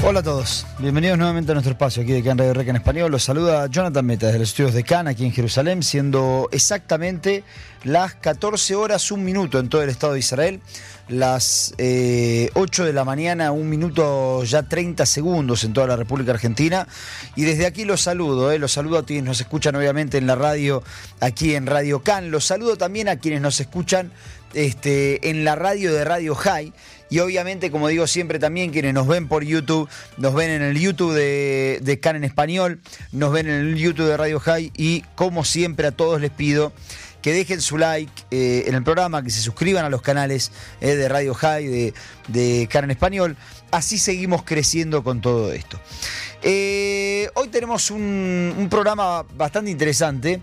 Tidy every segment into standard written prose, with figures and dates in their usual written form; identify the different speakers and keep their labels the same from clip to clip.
Speaker 1: Hola a todos, bienvenidos nuevamente a nuestro espacio aquí de CAN Radio Rec en español. Los saluda Jonathan Meta desde los estudios de CAN aquí en Jerusalén, siendo exactamente las 14 horas 1 minuto en todo el Estado de Israel, las 8 de la mañana 1 minuto ya 30 segundos en toda la República Argentina. Y desde aquí los saludo a quienes nos escuchan obviamente en la radio, aquí en Radio CAN. Los saludo también a quienes nos escuchan en la radio de Radio High. Y obviamente, como digo siempre, también quienes nos ven por YouTube, nos ven en el YouTube de CAN en español, nos ven en el YouTube de Radio High. Y como siempre a todos les pido que dejen su like en el programa, que se suscriban a los canales de Radio High, de CAN en español. Así seguimos creciendo con todo esto. Hoy tenemos un programa bastante interesante.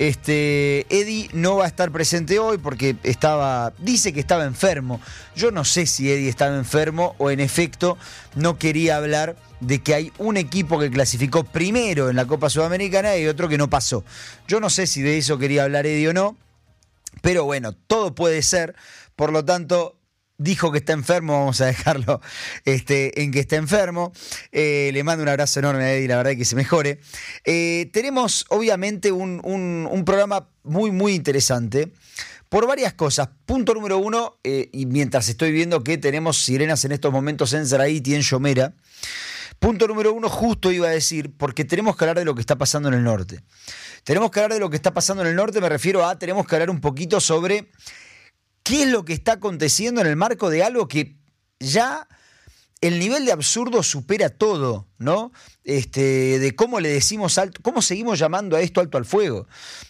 Speaker 1: Eddie no va a estar presente hoy porque dice que estaba enfermo. Yo no sé si Eddie estaba enfermo o en efecto no quería hablar de que hay un equipo que clasificó primero en la Copa Sudamericana y otro que no pasó. Yo no sé si de eso quería hablar Eddie o no, pero bueno, todo puede ser. Por lo tanto, dijo que está enfermo, vamos a dejarlo en que está enfermo. Le mando un abrazo enorme a Eddie, la verdad que se mejore. Tenemos obviamente un programa muy, muy interesante por varias cosas. Punto número uno, y mientras estoy viendo que tenemos sirenas en estos momentos en Zaraí y en Yomera. Punto número uno, justo iba a decir, porque tenemos que hablar de lo que está pasando en el norte. Tenemos que hablar de lo que está pasando en el norte, me refiero a, tenemos que hablar un poquito sobre qué es lo que está aconteciendo en el marco de algo que ya el nivel de absurdo supera todo, ¿no? De cómo le decimos alto, cómo seguimos llamando a esto alto al fuego.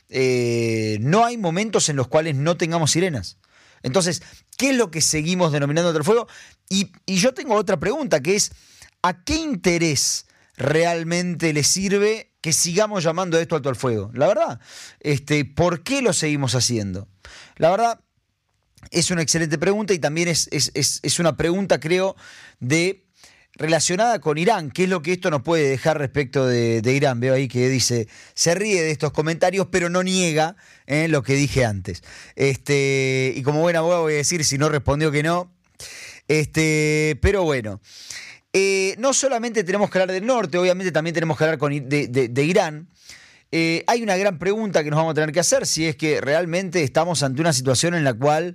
Speaker 1: No hay momentos en los cuales no tengamos sirenas. Entonces, ¿qué es lo que seguimos denominando alto al fuego? Y yo tengo otra pregunta, que es, ¿a qué interés realmente le sirve que sigamos llamando a esto alto al fuego? La verdad, ¿por qué lo seguimos haciendo? La verdad, es una excelente pregunta y también es una pregunta, creo, relacionada con Irán. ¿Qué es lo que esto nos puede dejar respecto de Irán? Veo ahí que dice, se ríe de estos comentarios, pero no niega lo que dije antes. Y como buena abogada voy a decir, si no respondió que no. Pero bueno, no solamente tenemos que hablar del norte, obviamente también tenemos que hablar de Irán. Hay una gran pregunta que nos vamos a tener que hacer, si es que realmente estamos ante una situación en la cual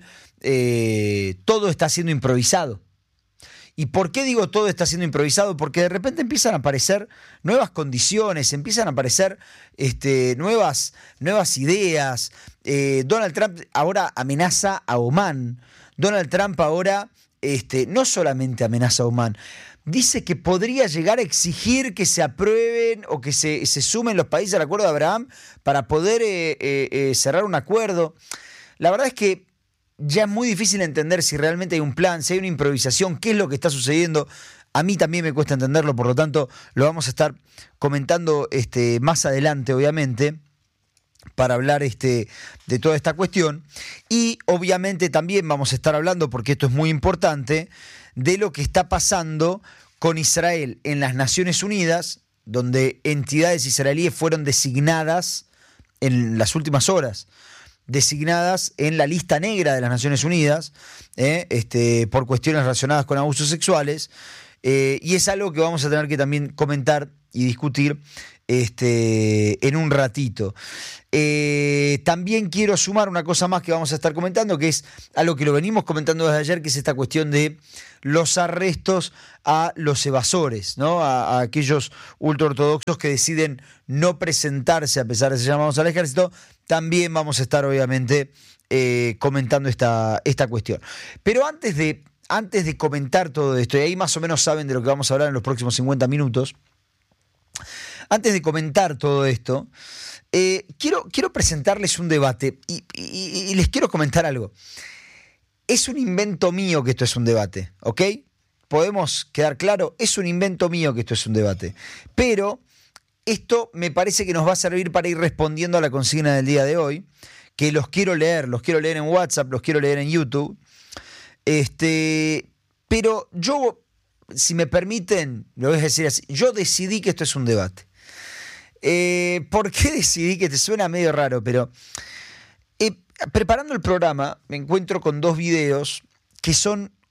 Speaker 1: todo está siendo improvisado. ¿Y por qué digo todo está siendo improvisado? Porque de repente empiezan a aparecer nuevas condiciones, empiezan a aparecer nuevas ideas. Donald Trump ahora amenaza a Omán. Donald Trump ahora no solamente amenaza a Omán, dice que podría llegar a exigir que se aprueben o que se sumen los países al acuerdo de Abraham para poder cerrar un acuerdo. La verdad es que ya es muy difícil entender si realmente hay un plan, si hay una improvisación, qué es lo que está sucediendo. A mí también me cuesta entenderlo, por lo tanto lo vamos a estar comentando más adelante, obviamente, para hablar de toda esta cuestión. Y obviamente también vamos a estar hablando, porque esto es muy importante, de lo que está pasando con Israel en las Naciones Unidas, donde entidades israelíes fueron designadas en las últimas horas, designadas en la lista negra de las Naciones Unidas, por cuestiones relacionadas con abusos sexuales, y es algo que vamos a tener que también comentar y discutir en un ratito. También quiero sumar una cosa más que vamos a estar comentando, que es algo que lo venimos comentando desde ayer, que es esta cuestión de los arrestos a los evasores, ¿no? A aquellos ultraortodoxos que deciden no presentarse a pesar de ser llamados al ejército. También vamos a estar obviamente comentando esta cuestión. Pero antes de comentar todo esto, y ahí más o menos saben de lo que vamos a hablar en los próximos 50 minutos, antes de comentar todo esto, quiero presentarles un debate y les quiero comentar algo. Es un invento mío que esto es un debate, ¿ok? ¿Podemos quedar claro? Es un invento mío que esto es un debate. Pero esto me parece que nos va a servir para ir respondiendo a la consigna del día de hoy, que los quiero leer en WhatsApp, los quiero leer en YouTube. Pero yo, si me permiten, lo voy a decir así, yo decidí que esto es un debate. ¿Por qué decidí? Que te suena medio raro, pero preparando el programa me encuentro con dos videos que son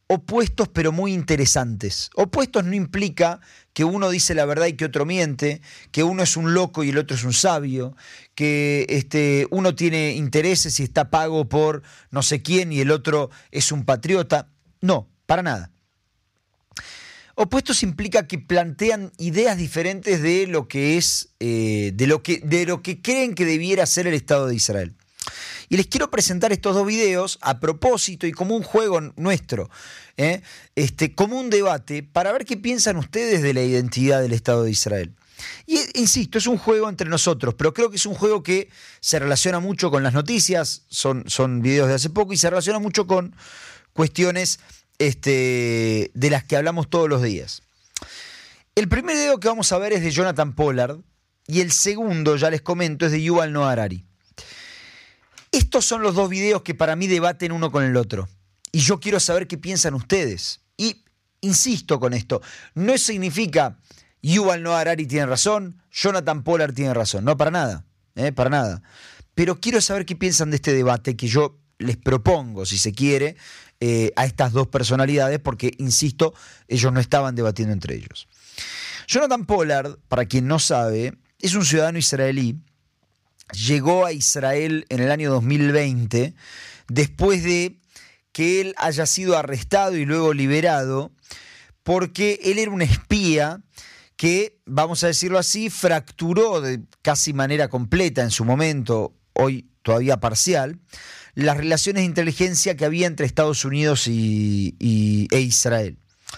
Speaker 1: opuestos pero muy interesantes. Opuestos no implica que uno dice la verdad y que otro miente, que uno es un loco y el otro es un sabio, que uno tiene intereses y está pago por no sé quién y el otro es un patriota. No, para nada. Opuestos implica que plantean ideas diferentes de lo que es, de lo que creen que debiera ser el Estado de Israel. Y les quiero presentar estos dos videos a propósito y como un juego nuestro, como un debate para ver qué piensan ustedes de la identidad del Estado de Israel. Y insisto, es un juego entre nosotros, pero creo que es un juego que se relaciona mucho con las noticias, son videos de hace poco y se relaciona mucho con cuestiones de las que hablamos todos los días. El primer video que vamos a ver es de Jonathan Pollard y el segundo, ya les comento, es de Yuval Noah Harari. Estos son los dos videos que para mí debaten uno con el otro. Y yo quiero saber qué piensan ustedes. Y insisto con esto, no significa Yuval Noah Harari tiene razón, Jonathan Pollard tiene razón. No, para nada, para nada. Pero quiero saber qué piensan de este debate que yo les propongo, si se quiere, a estas dos personalidades, porque, insisto, ellos no estaban debatiendo entre ellos. Jonathan Pollard, para quien no sabe, es un ciudadano israelí. Llegó a Israel en el año 2020, después de que él haya sido arrestado y luego liberado, porque él era un espía que, vamos a decirlo así, fracturó de casi manera completa en su momento, hoy todavía parcial, las relaciones de inteligencia que había entre Estados Unidos e Israel.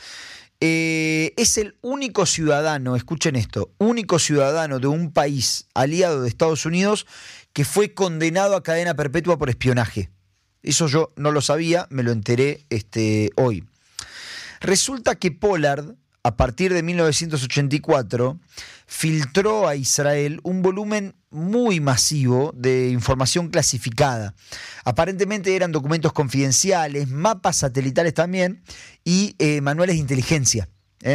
Speaker 1: Es el único ciudadano, escuchen esto, único ciudadano de un país aliado de Estados Unidos que fue condenado a cadena perpetua por espionaje. Eso yo no lo sabía, me lo enteré hoy. Resulta que Pollard, a partir de 1984, filtró a Israel un volumen muy masivo de información clasificada. Aparentemente eran documentos confidenciales, mapas satelitales también y manuales de inteligencia.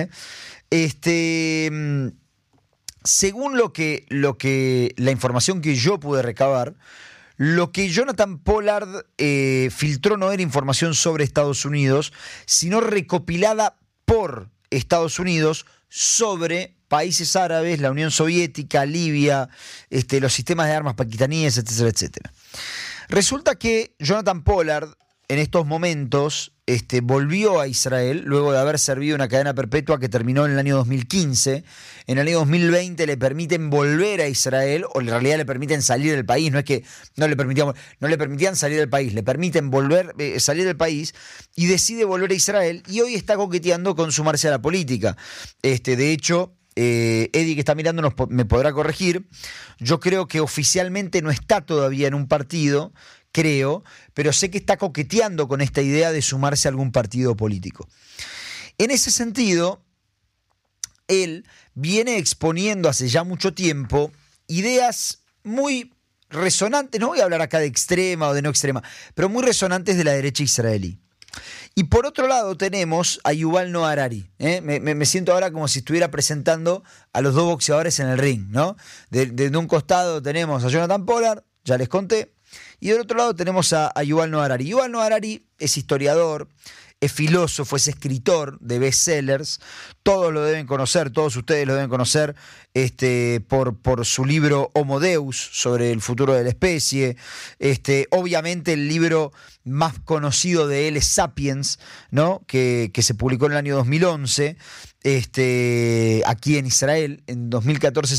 Speaker 1: Según la información que yo pude recabar, lo que Jonathan Pollard filtró no era información sobre Estados Unidos, sino recopilada por Estados Unidos sobre países árabes, la Unión Soviética, Libia, los sistemas de armas pakistaníes, etcétera, etcétera. Resulta que Jonathan Pollard en estos momentos volvió a Israel luego de haber servido una cadena perpetua que terminó en el año 2015. En el año 2020 le permiten volver a Israel, o en realidad le permiten salir del país. No es que no le permitían salir del país, le permiten salir del país y decide volver a Israel y hoy está coqueteando con sumarse a la política. De hecho, Eddie, que está mirando, me podrá corregir. Yo creo que oficialmente no está todavía en un partido, creo, pero sé que está coqueteando con esta idea de sumarse a algún partido político. En ese sentido, él viene exponiendo hace ya mucho tiempo ideas muy resonantes, no voy a hablar acá de extrema o de no extrema, pero muy resonantes de la derecha israelí. Y por otro lado tenemos a Yuval Noah Harari. Me siento ahora como si estuviera presentando a los dos boxeadores en el ring, ¿no? De un costado tenemos a Jonathan Pollard, ya les conté, y del otro lado tenemos a Yuval Noah Harari. Yuval Noah Harari es historiador, es filósofo, es escritor de bestsellers. Todos lo deben conocer, todos ustedes lo deben conocer por su libro Homo Deus, sobre el futuro de la especie. Obviamente el libro más conocido de él es Sapiens, ¿no? que se publicó en el año 2011, aquí en Israel. En 2014